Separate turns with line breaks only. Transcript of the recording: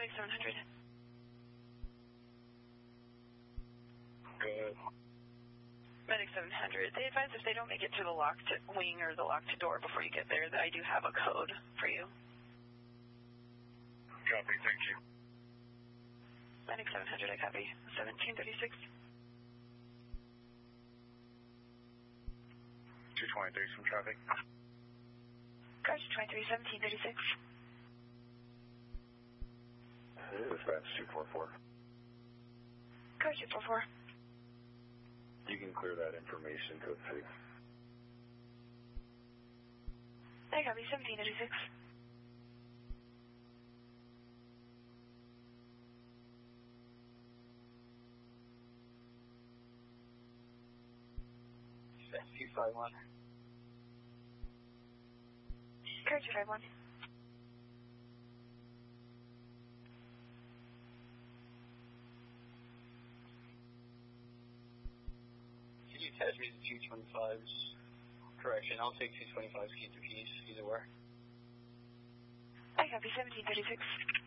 Medic 700.
Good.
Medic 700. They advise if they don't make it to the locked wing or the locked door before you get there, that I do have a code for you.
Copy, thank you.
Medic 700, I copy. 1736.
223, some traffic.
Gotcha, 23, 1736.
Dispatch 244.
Gotcha, 44.
You can clear that information, code 6.
I copy, 1736.
Dispatch 251.
Gotcha, 51.
Can you attach me to 225's? Correction, I'll take 225's keys to keys, either way.
I copy, 1736.